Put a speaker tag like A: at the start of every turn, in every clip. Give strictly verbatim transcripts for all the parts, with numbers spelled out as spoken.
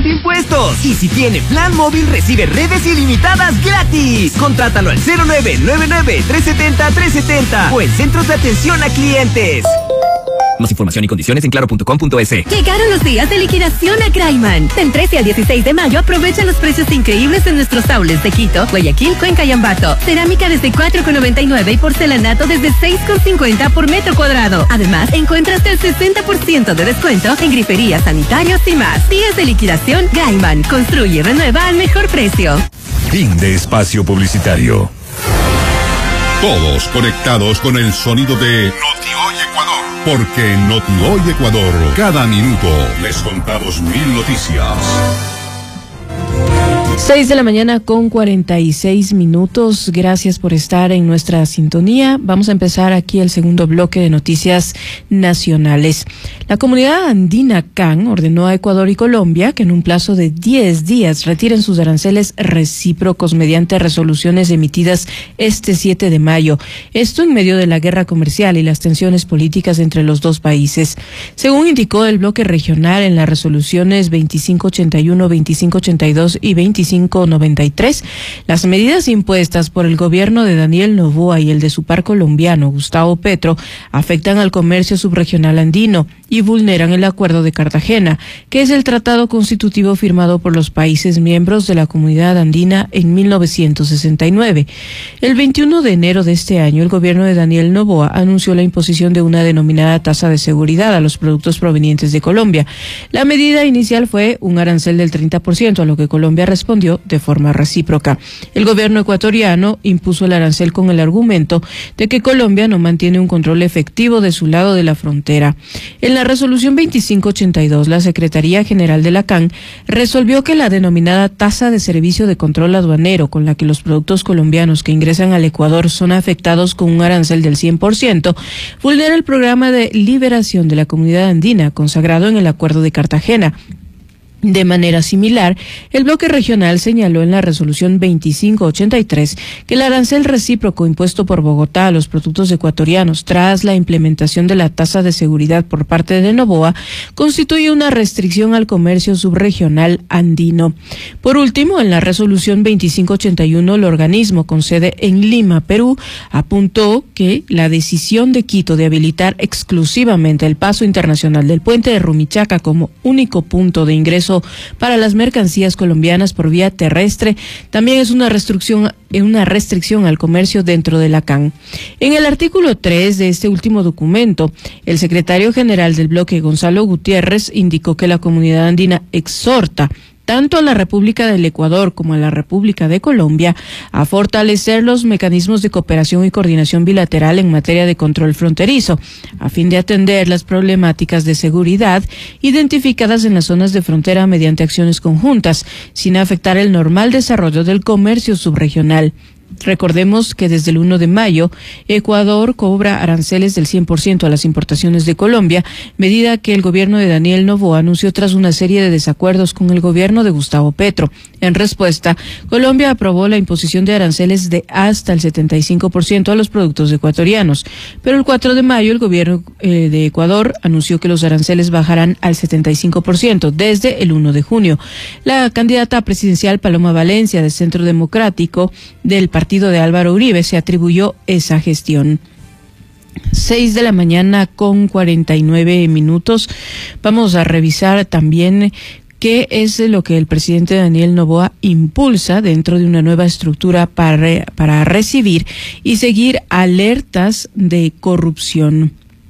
A: de impuestos. Y si tiene plan móvil, recibe redes ilimitadas gratis. Contrátalo al cero nueve nueve nueve, tres siete cero, tres siete cero o en centros de atención a clientes. Más información y condiciones en claro punto com punto es.
B: Llegaron los días de liquidación a Graiman. Del trece al dieciséis de mayo aprovecha los precios increíbles de nuestros aules de Quito, Guayaquil, Cuenca y Ambato. Cerámica desde cuatro con noventa y nueve y porcelanato desde seis con cincuenta por metro cuadrado. Además, encuentras hasta el sesenta por ciento de descuento en griferías, sanitarios y más. Días de liquidación Graiman. Construye y renueva al mejor precio.
C: Fin de espacio publicitario.
D: Todos conectados con el sonido de NotiHoy Ecuador. Porque en NotiHoy Ecuador, cada minuto les contamos mil noticias.
E: Seis de la mañana con cuarenta y seis minutos. Gracias por estar en nuestra sintonía. Vamos a empezar aquí el segundo bloque de noticias nacionales. La comunidad andina C A N ordenó a Ecuador y Colombia que en un plazo de diez días retiren sus aranceles recíprocos mediante resoluciones emitidas este siete de mayo. Esto en medio de la guerra comercial y las tensiones políticas entre los dos países. Según indicó el bloque regional en las resoluciones veinticinco ochenta y uno, veinticinco ochenta y dos y veinticinco noventa y tres, las medidas impuestas por el gobierno de Daniel Noboa y el de su par colombiano, Gustavo Petro, afectan al comercio subregional andino y vulneran el Acuerdo de Cartagena, que es el tratado constitutivo firmado por los países miembros de la Comunidad Andina en mil novecientos sesenta y nueve. El veintiuno de enero de este año, el gobierno de Daniel Noboa anunció la imposición de una denominada tasa de seguridad a los productos provenientes de Colombia. La medida inicial fue un arancel del treinta por ciento, a lo que Colombia respondió de forma recíproca. El gobierno ecuatoriano impuso el arancel con el argumento de que Colombia no mantiene un control efectivo de su lado de la frontera. En la resolución veinticinco ochenta y dos, la Secretaría General de la C A N resolvió que la denominada tasa de servicio de control aduanero, con la que los productos colombianos que ingresan al Ecuador son afectados con un arancel del cien por ciento, vulnera el programa de liberación de la comunidad andina consagrado en el Acuerdo de Cartagena. De manera similar, el bloque regional señaló en la resolución veinticinco ochenta y tres que el arancel recíproco impuesto por Bogotá a los productos ecuatorianos tras la implementación de la tasa de seguridad por parte de Noboa constituye una restricción al comercio subregional andino. Por último, en la resolución veinticinco ochenta y uno, el organismo con sede en Lima, Perú, apuntó que la decisión de Quito de habilitar exclusivamente el paso internacional del puente de Rumichaca como único punto de ingreso para las mercancías colombianas por vía terrestre también es una restricción, una restricción al comercio dentro de la C A N. En el artículo tres de este último documento, el secretario general del bloque, Gonzalo Gutiérrez, indicó que la comunidad andina exhorta tanto a la República del Ecuador como a la República de Colombia a fortalecer los mecanismos de cooperación y coordinación bilateral en materia de control fronterizo, a fin de atender las problemáticas de seguridad identificadas en las zonas de frontera mediante acciones conjuntas, sin afectar el normal desarrollo del comercio subregional. Recordemos que desde el uno de mayo, Ecuador cobra aranceles del cien por ciento a las importaciones de Colombia, medida que el gobierno de Daniel Noboa anunció tras una serie de desacuerdos con el gobierno de Gustavo Petro. En respuesta, Colombia aprobó la imposición de aranceles de hasta el setenta y cinco por ciento a los productos ecuatorianos, pero el cuatro de mayo el gobierno eh, de Ecuador anunció que los aranceles bajarán al setenta y cinco por ciento desde el uno de junio. La candidata presidencial Paloma Valencia, de Centro Democrático, del partido de Álvaro Uribe, se atribuyó esa gestión. Seis de la mañana con cuarenta y nueve minutos. Vamos a revisar también qué es lo que el presidente Daniel Noboa impulsa dentro de una nueva estructura para, re, para recibir y seguir alertas de corrupción.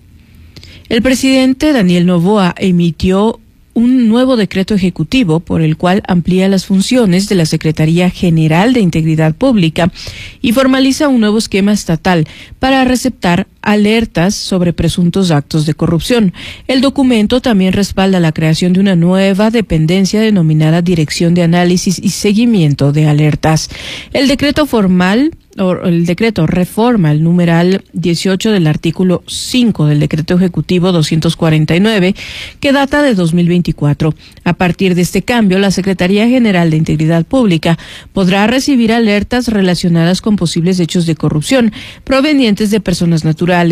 E: El presidente Daniel Noboa emitió un nuevo decreto ejecutivo por el cual amplía las funciones de la Secretaría General de Integridad Pública y formaliza un nuevo esquema estatal para receptar alertas sobre presuntos actos de corrupción. El documento también respalda la creación de una nueva dependencia denominada Dirección de Análisis y Seguimiento de Alertas. El decreto formal El decreto reforma el numeral dieciocho del artículo cinco del decreto ejecutivo doscientos cuarenta y nueve, que data de dos mil veinticuatro. A partir de este cambio, la Secretaría General de Integridad Pública podrá recibir alertas relacionadas con posibles hechos de corrupción provenientes de personas naturales,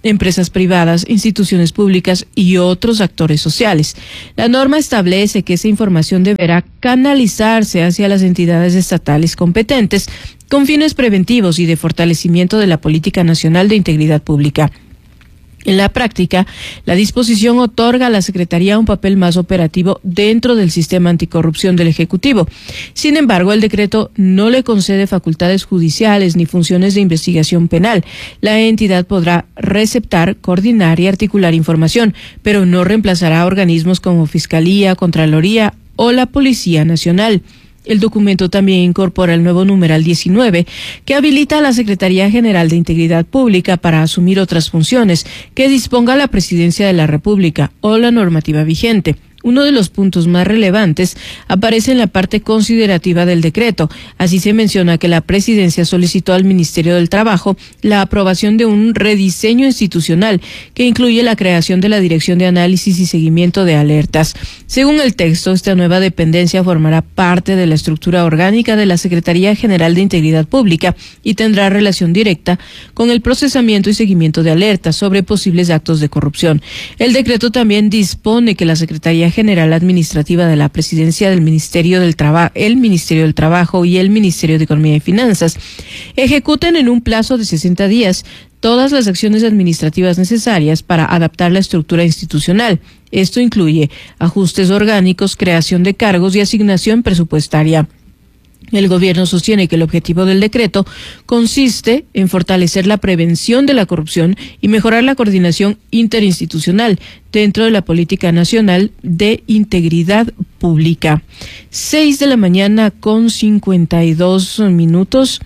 E: empresas privadas, instituciones públicas y otros actores sociales. La norma establece que esa información deberá canalizarse hacia las entidades estatales competentes con fines preventivos y de fortalecimiento de la política nacional de integridad pública. En la práctica, la disposición otorga a la Secretaría un papel más operativo dentro del sistema anticorrupción del Ejecutivo. Sin embargo, el decreto no le concede facultades judiciales ni funciones de investigación penal. La entidad podrá receptar, coordinar y articular información, pero no reemplazará organismos como Fiscalía, Contraloría o la Policía Nacional. El documento también incorpora el nuevo numeral diecinueve, que habilita a la Secretaría General de Integridad Pública para asumir otras funciones que disponga la Presidencia de la República o la normativa vigente. Uno de los puntos más relevantes aparece en la parte considerativa del decreto. Así se menciona que la Presidencia solicitó al Ministerio del Trabajo la aprobación de un rediseño institucional que incluye la creación de la Dirección de Análisis y Seguimiento de Alertas. Según el texto, esta nueva dependencia formará parte de la estructura orgánica de la Secretaría General de Integridad Pública y tendrá relación directa con el procesamiento y seguimiento de alertas sobre posibles actos de corrupción. El decreto también dispone que la Secretaría General Administrativa de la Presidencia del Ministerio del Trabajo, el Ministerio del Trabajo y el Ministerio de Economía y Finanzas ejecuten en un plazo de sesenta días todas las acciones administrativas necesarias para adaptar la estructura institucional. Esto incluye ajustes orgánicos, creación de cargos y asignación presupuestaria. El gobierno sostiene que el objetivo del decreto consiste en fortalecer la prevención de la corrupción y mejorar la coordinación interinstitucional dentro de la política nacional de integridad pública. Seis de la mañana con cincuenta y dos minutos.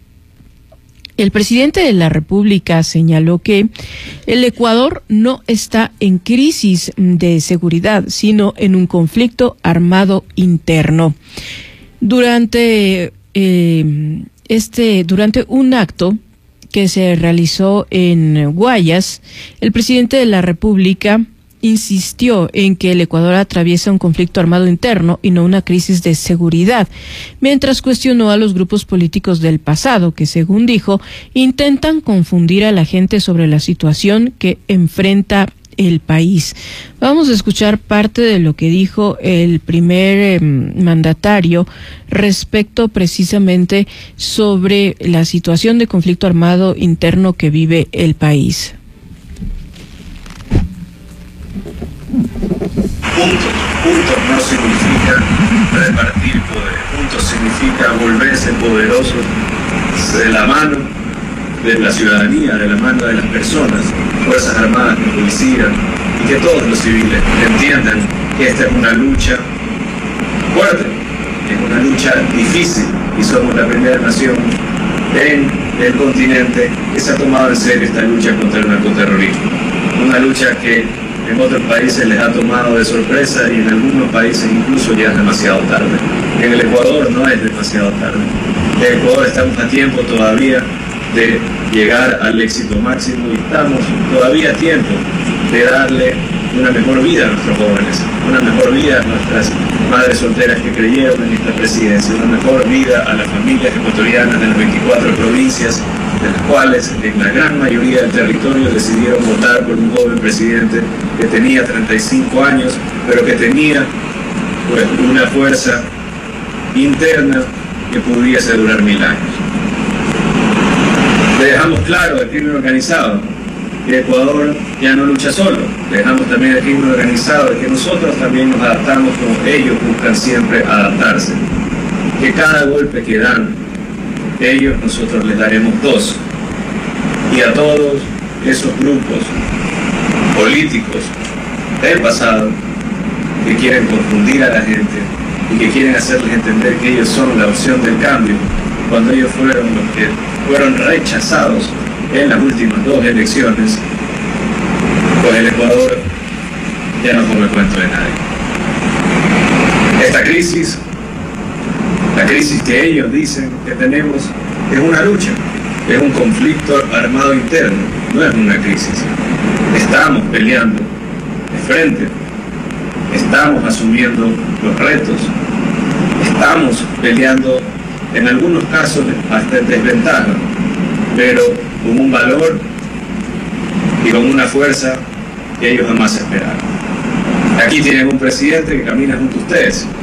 E: El presidente de la República señaló que el Ecuador no está en crisis de seguridad, sino en un conflicto armado interno. Durante eh, este, durante un acto que se realizó en Guayas, el presidente de la República insistió en que el Ecuador atraviesa un conflicto armado interno y no una crisis de seguridad, mientras cuestionó a los grupos políticos del pasado que, según dijo, intentan confundir a la gente sobre la situación que enfrenta el país. Vamos a escuchar parte de lo que dijo el primer eh, mandatario respecto precisamente sobre la situación de conflicto armado interno que vive el país.
F: Puntos, puntos no significa repartir poder, puntos significa volverse poderosos de la mano de la ciudadanía, de la mano de las personas, Fuerzas Armadas, Policía, y que todos los civiles entiendan que esta es una lucha fuerte, es una lucha difícil, y somos la primera nación en el continente que se ha tomado en serio esta lucha contra el narcoterrorismo. Una lucha que en otros países les ha tomado de sorpresa y en algunos países incluso ya es demasiado tarde. En el Ecuador no es demasiado tarde. En el Ecuador estamos a tiempo todavía de llegar al éxito máximo y estamos todavía a tiempo de darle una mejor vida a nuestros jóvenes, una mejor vida a nuestras madres solteras que creyeron en esta presidencia, una mejor vida a las familias ecuatorianas de las veinticuatro provincias, de las cuales en la gran mayoría del territorio decidieron votar por un joven presidente que tenía treinta y cinco años, pero que tenía pues, una fuerza interna que pudiese durar mil años. Le dejamos claro al crimen organizado que Ecuador ya no lucha solo. Le dejamos también al crimen organizado de que nosotros también nos adaptamos como ellos buscan siempre adaptarse. Que cada golpe que dan ellos, nosotros les daremos dos. Y a todos esos grupos políticos del pasado que quieren confundir a la gente y que quieren hacerles entender que ellos son la opción del cambio, cuando ellos fueron los que fueron rechazados en las últimas dos elecciones, pues el Ecuador ya no come cuento de nadie. Esta crisis, la crisis que ellos dicen que tenemos, es una lucha, es un conflicto armado interno, no es una crisis. Estamos peleando de frente, estamos asumiendo los retos, estamos peleando en algunos casos hasta en desventaja, pero con un valor y con una fuerza que ellos jamás esperaron. Aquí tienen un presidente que camina junto a ustedes,